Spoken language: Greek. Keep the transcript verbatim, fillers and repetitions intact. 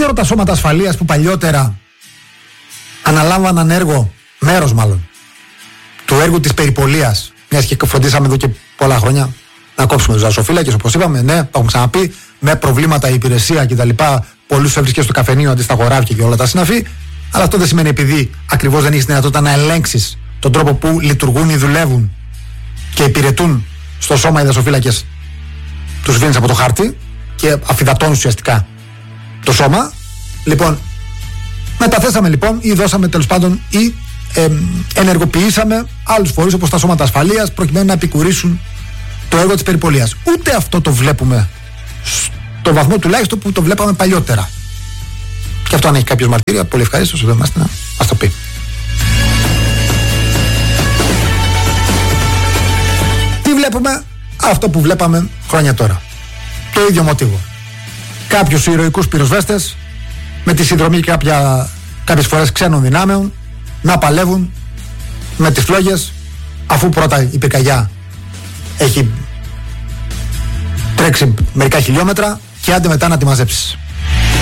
ξέρω τα σώματα ασφαλείας που παλιότερα αναλάμβαναν έργο, μέρος μάλλον, του έργου της περιπολίας, μιας και φροντίσαμε εδώ και πολλά χρόνια να κόψουμε τους δασοφύλακες, όπως είπαμε, ναι, το έχουμε ξαναπεί, με προβλήματα η υπηρεσία κτλ. Πολλούς έβρισκες στο καφενείο αντί στα χωράφια και όλα τα συναφή. Αλλά αυτό δεν σημαίνει επειδή ακριβώς δεν έχεις δυνατότητα να ελέγξεις τον τρόπο που λειτουργούν ή δουλεύουν και υπηρετούν στο σώμα οι δασοφύλακες. Τους βγαίνεις από το χάρτη και αφυδατώνεις ουσιαστικά το σώμα. Λοιπόν, μεταθέσαμε λοιπόν ή δώσαμε τέλος πάντων ή ε, ενεργοποιήσαμε άλλους φορείς όπως τα σώματα ασφαλείας προκειμένου να επικουρήσουν το έργο της περιπολίας. Ούτε αυτό το βλέπουμε στο βαθμό τουλάχιστον που το βλέπαμε παλιότερα. Και αυτό αν έχει κάποιος μαρτύρια, πολύ ευχαρίστως εδώ είμαστε να μας το πει. Τι βλέπουμε? Αυτό που βλέπαμε χρόνια τώρα. Το ίδιο μοτίβο. Κάποιους ηρωικούς πυροσβέστες με τη συνδρομή και κάποια, κάποιες φορές ξένων δυνάμεων να παλεύουν με τις φλόγες, αφού πρώτα η πυρκαγιά έχει τρέξει μερικά χιλιόμετρα και άντε μετά να τη μαζέψεις.